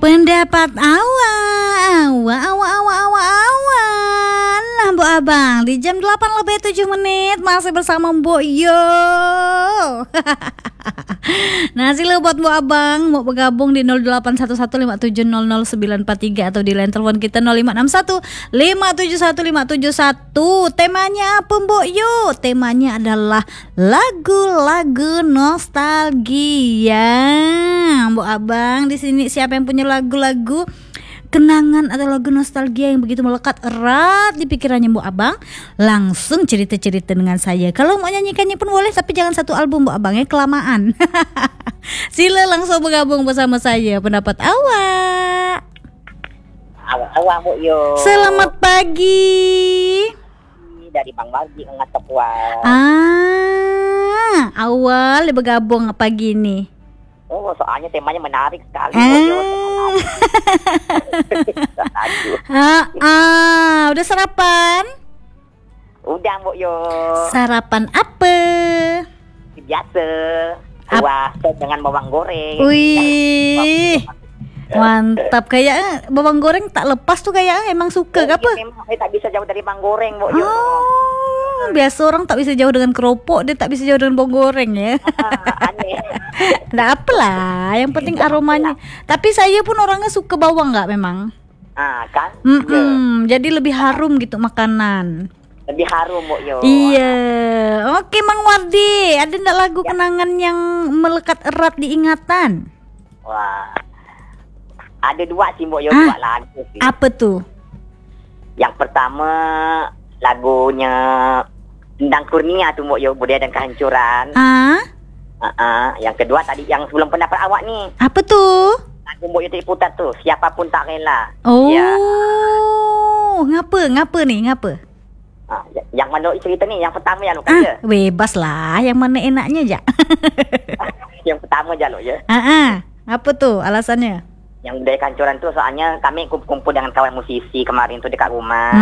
Pendapat awan lah Mbok Abang di jam 8:07 masih bersama Mbok Yo. Nah, sila buat Mbok Abang mau bergabung di 081157000943 atau di line telepon kita 0561571571. Temanya apa Mbok Yo? Temanya adalah lagu-lagu nostalgia. Mbok Abang di sini siapa yang punya lagu-lagu kenangan atau lagu nostalgia yang begitu melekat erat di pikirannya Mbok Abang, langsung cerita-cerita dengan saya. Kalau mau nyanyikannya pun boleh, tapi jangan satu album Mbok Abang ya, kelamaan. Sila langsung bergabung bersama saya. Pendapat awak. Awak Mbok Yo. Selamat pagi. Dari Bang Mardi ngatap wah. Awal bergabung pagi ini. Oh, soalnya temanya menarik sekali Mbok Yo. Udah sarapan? Udah Mbok Yo. Sarapan apa? Biasa. Kuah dengan bawang goreng. Wih. Mantap, kayak bawang goreng tak lepas tuh, kayak emang suka ke apa? Memang saya tak bisa jauh dari bawang goreng Mbok Yo. Biasa orang tak bisa jauh dengan keropok, dia tak bisa jauh dengan bawang goreng ya. Aneh. Nggak apalah, yang penting aromanya. Tapi saya pun orangnya suka bawang nggak memang. Kan? Jadi lebih harum gitu makanan. Lebih harum Mbok Yo. Iya. Oke Mang Wardi, ada nggak lagu kenangan yang melekat erat di ingatan? Wah. Ada dua sih Mbok Yo, dua lagu sih. Apa tuh? Yang pertama lagunya Endang Kurnia tuh Mbok Yo, Budaya dan Kehancuran. Yang kedua tadi yang sebelum pendapat awak nih. Apa tuh? Lagu Mbok Yo tadi putar tuh, Siapapun Tak Rela. Oh. Ya. Ngapa nih? Yang mana cerita nih? Yang pertama ya lo kan? Bebas lah, yang mana enaknya aja. Yang pertama aja lo ya. Apa tuh alasannya? Yang Budaya Kehancuran tuh soalnya kami kumpul dengan kawan musisi kemarin tuh dekat rumah.